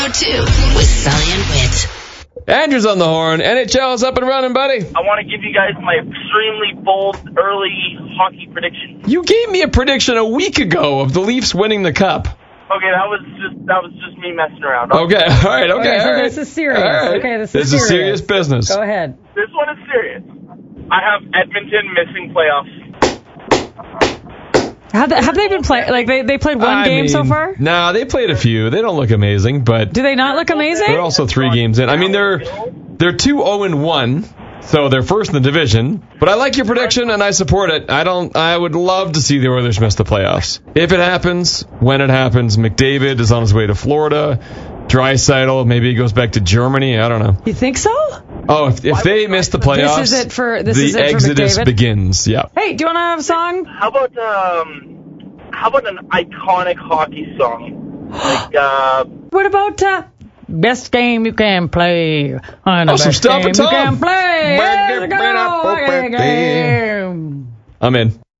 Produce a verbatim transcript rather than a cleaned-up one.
Two with Sully and Whit. Andrew's on the horn. N H L is up and running, buddy. I want to give you guys my extremely bold early hockey prediction. You gave me a prediction a week ago of the Leafs winning the cup. Okay, that was just that was just me messing around. Okay, all right, okay, okay so all right. This is serious. All right. Okay, this is this serious. is serious business. Go ahead. This one is serious. I have Edmonton missing playoffs. Have they, have they been playing? Like they, they played one I game mean, so far? Nah, they played a few. They don't look amazing, but do they not look amazing? They're also three games in. I mean, they're they're two oh and one, so they're first in the division. But I like your prediction and I support it. I don't. I would love to see the Oilers miss the playoffs. If it happens, when it happens, McDavid is on his way to Florida. Draisaitl, maybe he goes back to Germany. I don't know. You think so? Oh, if, if they miss the playoffs, this is it for this the is it for exodus McDavid? begins. Yeah. Hey, do you want to have a song? How about um, how about an iconic hockey song? Like uh, What about uh, best game you can play? On the Oh, some best Stump game and you Tom. can play. Let's go. I'm in.